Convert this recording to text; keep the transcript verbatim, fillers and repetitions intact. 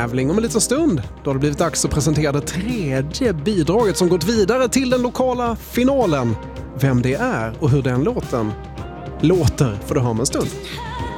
tävling om en liten stund. Då har det blivit dags att presentera det tredje bidraget som gått vidare till den lokala finalen. Vem det är och hur den låten låter får du höra om en stund.